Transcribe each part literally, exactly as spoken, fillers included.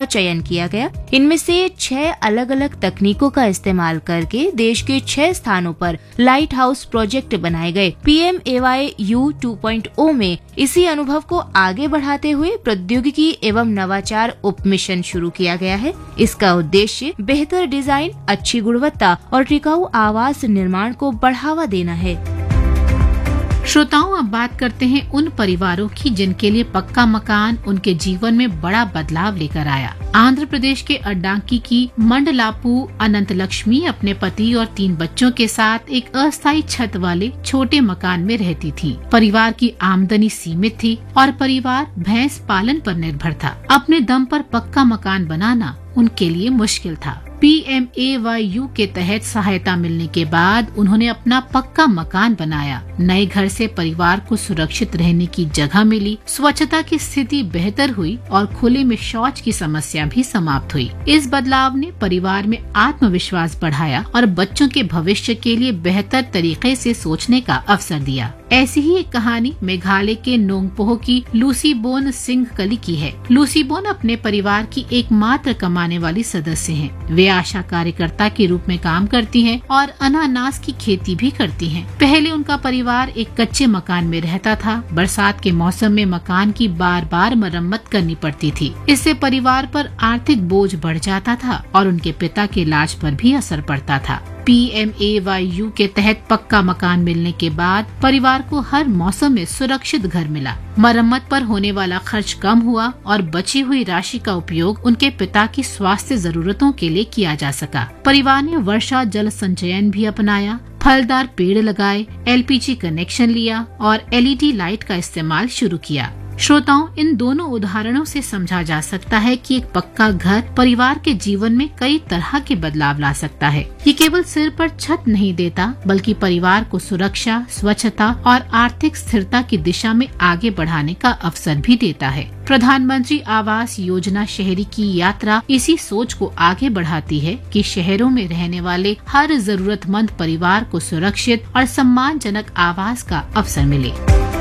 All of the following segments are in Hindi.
चयन किया गया। इनमें से छह अलग अलग तकनीकों का इस्तेमाल करके देश के छह स्थानों पर लाइट हाउस प्रोजेक्ट बनाए गए। पीएम एवाई यू टू पॉइंट ओ में इसी अनुभव को आगे बढ़ाते हुए प्रौद्योगिकी एवं नवाचार उप मिशन शुरू किया गया है। इसका उद्देश्य बेहतर डिजाइन, अच्छी गुणवत्ता और टिकाऊ आवास निर्माण को बढ़ावा देना है। श्रोताओं, अब बात करते हैं उन परिवारों की जिनके लिए पक्का मकान उनके जीवन में बड़ा बदलाव लेकर आया। आंध्र प्रदेश के अड्डांकी की मंडलापू अनंत लक्ष्मी अपने पति और तीन बच्चों के साथ एक अस्थायी छत वाले छोटे मकान में रहती थी। परिवार की आमदनी सीमित थी और परिवार भैंस पालन पर निर्भर था। अपने दम पर पक्का मकान बनाना उनके लिए मुश्किल था। P M A why you के तहत सहायता मिलने के बाद उन्होंने अपना पक्का मकान बनाया। नए घर से परिवार को सुरक्षित रहने की जगह मिली, स्वच्छता की स्थिति बेहतर हुई और खुले में शौच की समस्या भी समाप्त हुई। इस बदलाव ने परिवार में आत्मविश्वास बढ़ाया और बच्चों के भविष्य के लिए बेहतर तरीके से सोचने का अवसर दिया। ऐसी ही एक कहानी मेघालय के नोंगपोह की लूसीबोन सिंह कली की है। लूसीबोन अपने परिवार की एकमात्र कमाने वाली सदस्य हैं। वे आशा कार्यकर्ता के रूप में काम करती हैं और अनानास की खेती भी करती हैं। पहले उनका परिवार एक कच्चे मकान में रहता था। बरसात के मौसम में मकान की बार बार मरम्मत करनी पड़ती थी। इससे परिवार पर आर्थिक बोझ बढ़ जाता था और उनके पिता के इलाज पर भी असर पड़ता था। P M A why you के तहत पक्का मकान मिलने के बाद परिवार को हर मौसम में सुरक्षित घर मिला। मरम्मत पर होने वाला खर्च कम हुआ और बची हुई राशि का उपयोग उनके पिता की स्वास्थ्य जरूरतों के लिए किया जा सका। परिवार ने वर्षा जल संचयन भी अपनाया, फलदार पेड़ लगाए, एल पी जी कनेक्शन लिया और एल ई डी लाइट का इस्तेमाल शुरू किया। श्रोताओं, इन दोनों उदाहरणों से समझा जा सकता है कि एक पक्का घर परिवार के जीवन में कई तरह के बदलाव ला सकता है। ये केवल सिर पर छत नहीं देता, बल्कि परिवार को सुरक्षा, स्वच्छता और आर्थिक स्थिरता की दिशा में आगे बढ़ाने का अवसर भी देता है। प्रधानमंत्री आवास योजना शहरी की यात्रा इसी सोच को आगे बढ़ाती है कि शहरों में रहने वाले हर जरूरतमंद परिवार को सुरक्षित और सम्मानजनक आवास का अवसर मिले।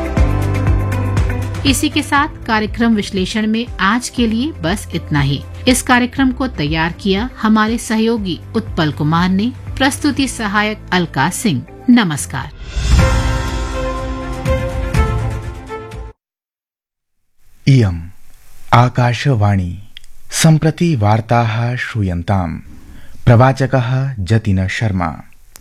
इसी के साथ कार्यक्रम विश्लेषण में आज के लिए बस इतना ही। इस कार्यक्रम को तैयार किया हमारे सहयोगी उत्पल कुमार ने। प्रस्तुति सहायक अलका सिंह। नमस्कार। इयम् आकाशवाणी। सम्प्रति वार्ताः श्रूयन्ताम्। प्रवाचकः जतिन शर्मा।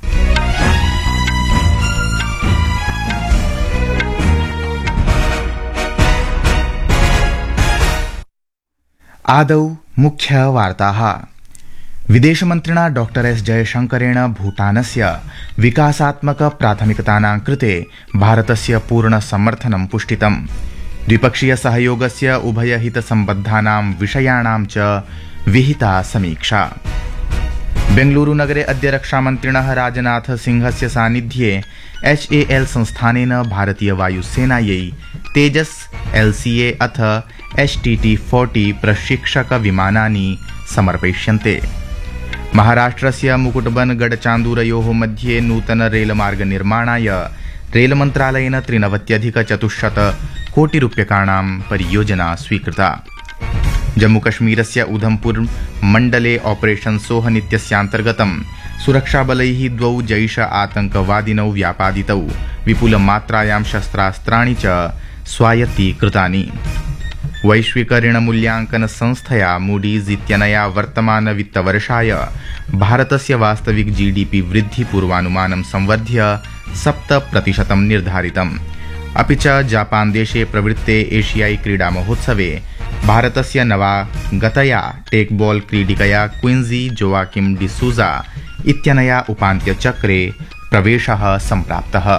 आदौ मुख्य वार्ताः। विदेशमन्त्रिणा डॉक्टर एस जयशंकरेण भूटानस्य विकासात्मक प्राथमिकतानां कृते भारतस्य पूर्ण समर्थनं पुष्टितम्। द्विपक्षीय सहयोगस्य उभयहितसम्बद्धानां विषयाणां च विहिता समीक्षा। बेंगलुरुनगरे अद्य रक्षामन्त्रिणः राजनाथ सिंहस्य सान्निध्ये एच ए एल संस्थानेन भारतीय वायुसेनायै तेजस एल सी ए अथ एच टी टी फोर्टी प्रशिक्षक विमानानि समर्पयिष्यन्ते। महाराष्ट्रस्य मुकुटबनगढचान्दूरयोः मध्ये नूतन रेलमार्ग निर्माणाय रेलमन्त्रालयेन त्रिनवत्यधिकचतुश्शत कोटिरूप्यकाणां परियोजना स्वीकृता। जम्मूकश्मीरस्य उधमपुर मण्डले ऑपरेशन सोहन इत्यस्यान्तर्गतं सुरक्षाबलैः द्वौ जैश आतंकवादिनौ व्यापादितौ विपुलमात्रायां शस्त्रास्त्राणि च स्वायत्तीकृतानि। वैश्विक ऋणमूल्यांकन संस्थया मूडीज इत्यनया वर्तमान वित्तवर्षाय भारतस्य वास्तविक जीडीपी वृद्धि पूर्वानुमानं संवर्ध्य सप्त प्रतिशतं निर्धारितम्। अपि च जापान देशे प्रवृत्ते एशियाई क्रीडा महोत्सवे भारतस्य नवा गतया टेकबॉल क्रीडिकया क्विंजी जोआकिम डिसूजा इत्यनया उपान्त्यचक्रे प्रवेशः सम्प्राप्तः।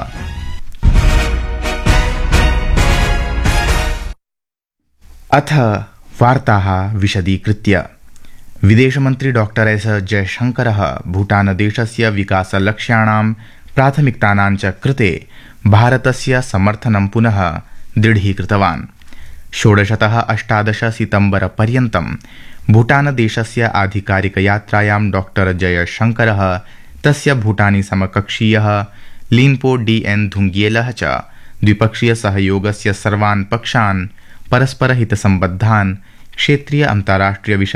अथ वार्ताः विशदीकृत्य। विदेशमन्त्री डॉक्टर एस जयशंकरः भूटानदेशस्य विकासलक्ष्याणां प्राथमिकतानां च कृते भारतस्य समर्थनं पुनः दृढीकृतवान्। षोडशतः अष्टादश सितम्बर पर्यन्तं भूटानदेशस्य आधिकारिकयात्रायां डॉक्टर जयशंकरः तस्य भूटानी समकक्षीयः लिन्पो डी एन धुंगियलः च द्विपक्षीय सहयोगस्य सर्वान् पक्षान् परस्परहितसम्बद्धान् क्षेत्रीय अन्ताराष्ट्रिय विषय